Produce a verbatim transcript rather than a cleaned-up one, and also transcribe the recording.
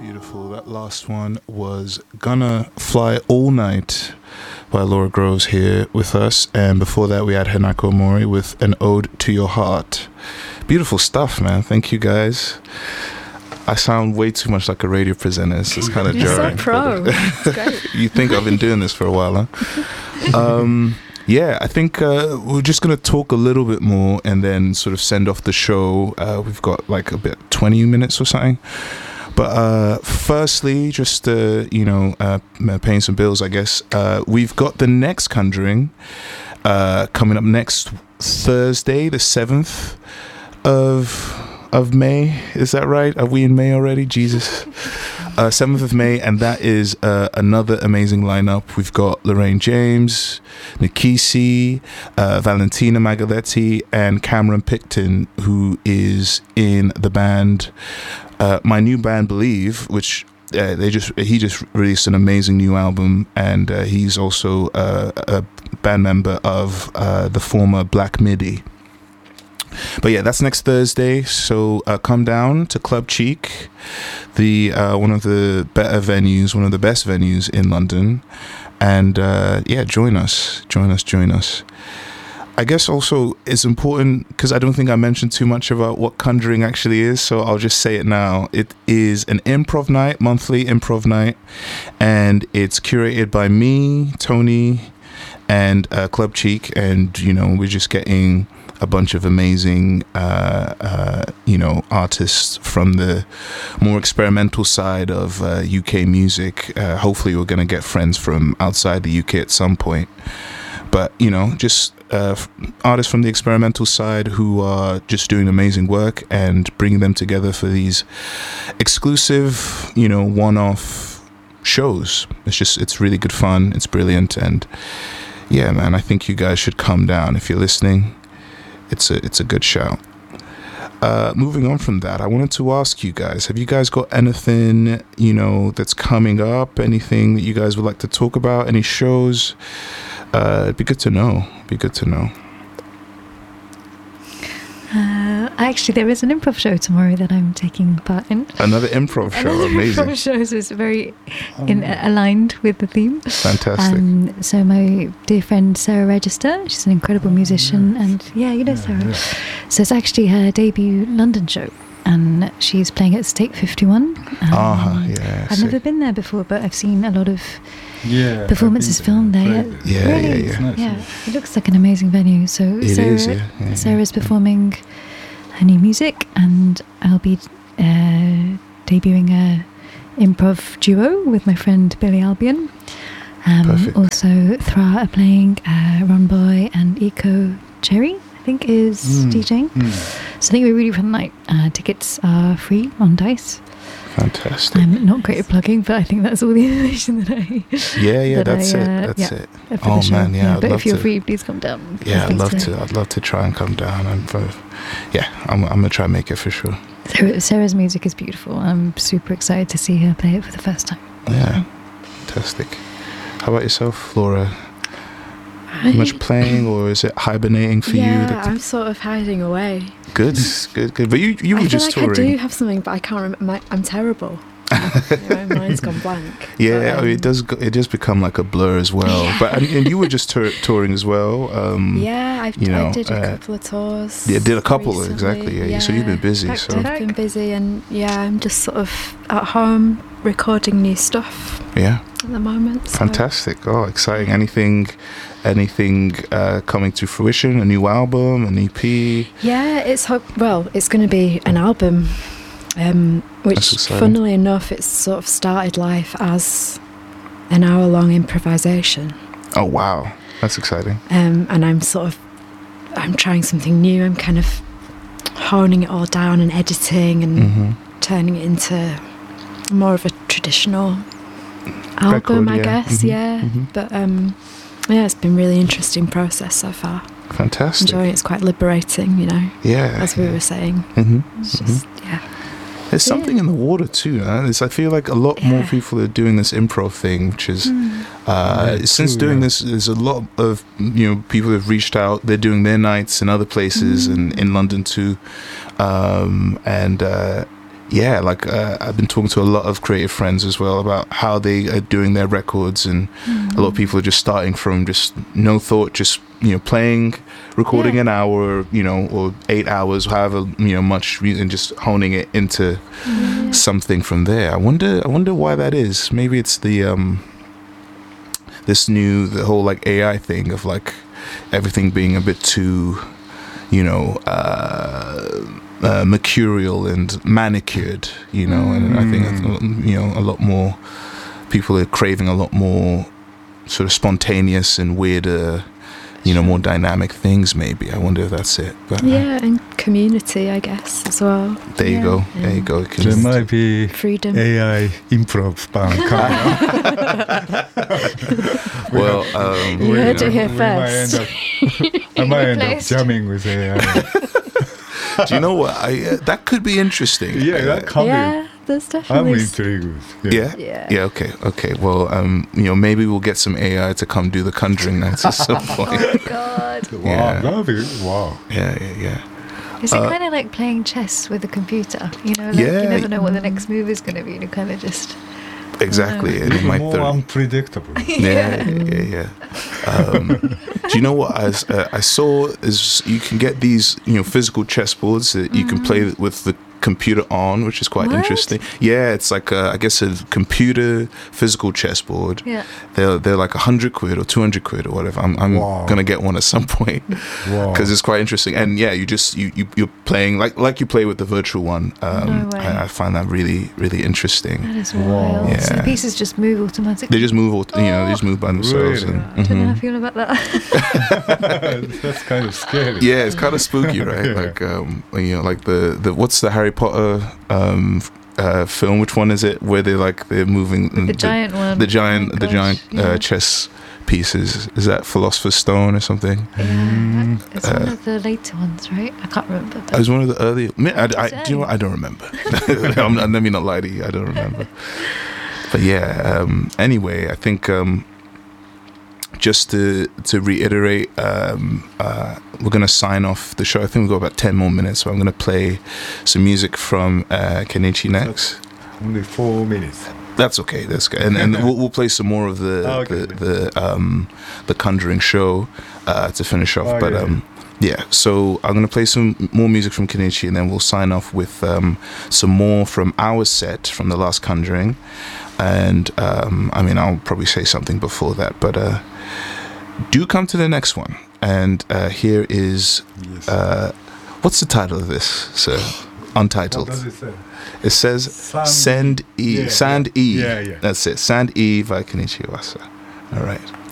beautiful. That last one was Gonna Fly All Night by Laura Groves here with us. And before that, we had Hanako Mori with An Ode to Your Heart. Beautiful stuff, man. Thank you, guys. I sound way too much like a radio presenter. So it's kind of jarring. You're so pro. That's great. You think I've been doing this for a while, huh? Um, yeah, I think uh, we're just going to talk a little bit more and then sort of send off the show. Uh, we've got like a bit, twenty minutes or something. But uh, firstly, just, uh, you know, uh, paying some bills, I guess. Uh, we've got the next Conjuring uh, coming up next Thursday, the seventh of... of May, is that right? Are we in May already? Jesus. Uh, seventh of May, and that is uh, another amazing lineup. We've got Lorraine James, Nikisi, uh, Valentina Magaletti, and Cameron Picton, who is in the band, uh, my new band Believe, which uh, they just he just released an amazing new album, and uh, he's also uh, a band member of uh, the former Black Midi. But yeah, that's next Thursday. So uh, come down to Club Cheek, the uh, one of the better venues, one of the best venues in London, and uh, yeah, join us, join us, join us. I guess also it's important because I don't think I mentioned too much about what Conjuring actually is, so I'll just say it now. It is an improv night, monthly improv night, and it's curated by me, Tony, and uh, Club Cheek, and you know we're just getting a bunch of amazing, uh, uh, you know, artists from the more experimental side of uh, U K music. Uh, hopefully we're going to get friends from outside the U K at some point. But, you know, just uh, f- artists from the experimental side who are just doing amazing work and bringing them together for these exclusive, you know, one-off shows. It's just, it's really good fun. It's brilliant. And yeah, man, I think you guys should come down if you're listening. It's a it's a good shout. Uh, moving on from that, I wanted to ask you guys, have you guys got anything, you know, that's coming up? Anything that you guys would like to talk about? Any shows? Uh, it'd be good to know. It'd be good to know. Uh, actually, there is an improv show tomorrow that I'm taking part in. Another improv show, Another amazing. Improv show, so it's very in, uh, aligned with the theme. Fantastic. Um, so my dear friend Sarah Register, she's an incredible musician, yes. and yeah, you know Yeah, Sarah. yeah. So it's actually her debut London show, and she's playing at State fifty-one. Um, Ah, yeah. I've sick. never been there before, but I've seen a lot of Yeah, performances I've been filmed there. Great. Yeah, yeah, Really? yeah. It's Yeah, it looks like an amazing venue. So It Sarah, is, yeah, yeah, Sarah's yeah. performing her new music, and I'll be uh, debuting a improv duo with my friend Billy Albion. Um, Perfect. also, Thra are playing, uh, Ron Boy and Eco Cherry, I think, is Mm. DJing. Mm. So I think we're really fun night. Uh, tickets are free on Dice. Fantastic. I'm not great at plugging, but I think that's all the information that I. yeah, yeah, that that's I, it. uh, That's yeah. it. for Oh the show. man, yeah, I'd but love if you're to. free, please come down. Yeah, I'd Things love to- to. I'd love to try and come down. I'm, for, yeah, I'm, I'm gonna try and make it for sure. Sarah, Sarah's music is beautiful. I'm super excited to see her play it for the first time. Yeah, fantastic. How about yourself, Laura? Much playing, or is it hibernating for yeah, you? That I'm sort of hiding away. good, good, good. But you, you I were feel just like touring. I do have something, but I can't remember. My, I'm terrible. My mind's gone blank. Yeah, But, I mean, it um, does. Go, it does become like a blur as well. Yeah. But and, and you were just tour, touring as well. Um, Yeah, I've, you know, I did a uh, couple of tours. yeah, did a couple recently. exactly. Yeah, so you've been busy. Back So to I've been busy, and yeah, I'm just sort of at home recording new stuff yeah, at the moment. So. fantastic. Oh, exciting! Anything, anything uh, coming to fruition? A new album, an E P? Yeah, it's ho- well, it's going to be an album, um, That's which, exciting. funnily enough, it's sort of started life as an hour-long improvisation, Oh wow, that's exciting. um, and I'm sort of I'm trying something new. I'm kind of honing it all down and editing and Mm-hmm. turning it into more of a traditional album, Record, I yeah. guess. Mhm, Yeah, mhm. but um, yeah, it's been really interesting process so far. Fantastic. Enjoying it. It's quite liberating, you know, Yeah. as we were saying. Mm-hmm. It's just yeah. There's something Yeah. in the water too. Huh? It's, I feel like a lot more Yeah. people are doing this improv thing, which is uh, Yeah, since true, doing yeah. this, there's a lot of you know people have reached out. They're doing their nights in other places and in London too, um, and uh, yeah, like uh, I've been talking to a lot of creative friends as well about how they are doing their records, and Mm. a lot of people are just starting from just no thought, just you know playing, recording Yeah. an hour, you know, or eight hours, however you know much, and just honing it into Yeah. something from there. I wonder, I wonder why that is. Maybe it's the um, this new the whole like A I thing of like everything being a bit too, you know. Uh, Uh, mercurial and manicured, you know, and I think you know a lot more people are craving a lot more sort of spontaneous and weirder, you know, more dynamic things. Maybe I wonder if that's it. But uh, Yeah, and community, I guess, as well. there you Yeah. go, there you go. It can- There might be Freedom. A I improv band coming up. well, um, You heard know, it here we might first. end up, I might end up Replaced. jamming with A I. do you know what? I uh, that could be interesting. Yeah, that Uh, can be. Yeah, there's I'm definitely. s- intrigued. yeah. Yeah. Yeah. Okay. Okay. Well, um, you know, maybe we'll get some A I to come do the Conjuring nights at some Oh point. my god. Wow, Yeah. that'd be wow. Yeah. Yeah. Yeah. Is it Uh, kind of like playing chess with a computer? You know, like Yeah. you never know what the next move is going to be. You kind of just. Exactly. And it Even might more throw- unpredictable. yeah, yeah, yeah. Um, do you know what I, s- uh, I saw is you can get these, you know, physical chessboards that you can play with the computer on, which is quite What? interesting. Yeah, it's like a, I guess a computer physical chessboard. Yeah. They're they're like a hundred quid or two hundred quid or whatever. I'm I'm Wow. gonna get one at some point Wow. because it's quite interesting. And yeah, you just you, you you're playing like like you play with the virtual one. Um, No way. I, I find that really really interesting. That is Wow. wild. So Yeah. the pieces just move automatically. They just move, au- you know, they just move by themselves. Really? And, I don't know how mhm. I feel about that. That's kind of scary. Yeah, it's kind of spooky, right? Yeah. Like, um, you know, like the, the what's the Harry Potter um, uh, film? Which one is it? Where they like they're moving the giant one. the giant, Oh the gosh, giant yeah. uh, chess pieces. Is that Philosopher's Stone or something? Yeah, it's one Uh, of the later ones, right? I can't remember. But It was one of the early. I, mean, I, I, Is do it? you know what? I don't remember. I'm, not- let me not lie to you. I don't remember. But yeah. Um, anyway, I think um, just to to reiterate, um, uh, we're gonna sign off the show. I think we've got about ten more minutes, so I'm gonna play some music from uh, Kenichi next. Only four minutes. That's okay. That's good. And, and we'll, we'll play some more of the Oh, okay. the the, um, the Conjuring show uh, to finish off. Oh, but yeah. um, yeah, so I'm gonna play some more music from Kenichi, and then we'll sign off with um, some more from our set from the last Conjuring. And um, I mean, I'll probably say something before that, but uh, do come to the next one. And uh, here is Yes. uh, what's the title of this, sir? what Untitled. does it say? It says Sand- Sand E. Yeah, Sand yeah. E. Yeah, yeah. That's it. Sand E by Kenichi Iwasa. All right.